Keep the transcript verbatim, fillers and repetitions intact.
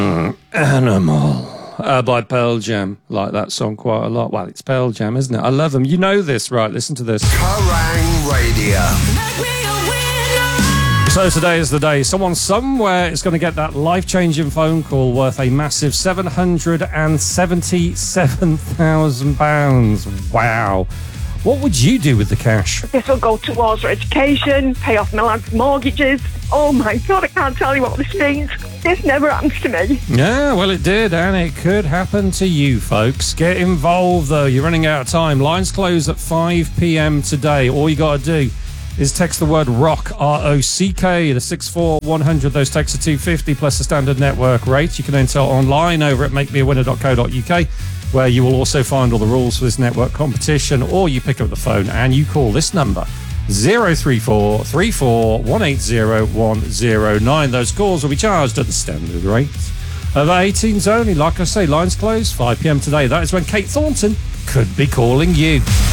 Animal uh, by Pearl Jam. Like that song quite a lot. Well, it's Pearl Jam, isn't it? I love them. You know this, right? Listen to this. Kerrang Radio. So today is the day someone somewhere is going to get that life-changing phone call worth a massive seven hundred seventy-seven thousand pounds. Wow. What would you do with the cash? This will go towards her education, pay off my lad's mortgages. Oh my God, I can't tell you what this means. This never happens to me. Yeah, well, it did, and it could happen to you, folks. Get involved, though. You're running out of time. Lines close at five p.m. today. All you got to do is text the word ROCK, R O C K, to six four one hundred. Those texts are two hundred fifty plus the standard network rate. You can enter online over at make me a winner dot co dot uk, where you will also find all the rules for this network competition, or you pick up the phone and you call this number, zero three four three four one eight zero one zero nine. Those calls will be charged at the standard rate of eighteens only. Like I say, lines close five p.m. today. That is when Kate Thornton could be calling you.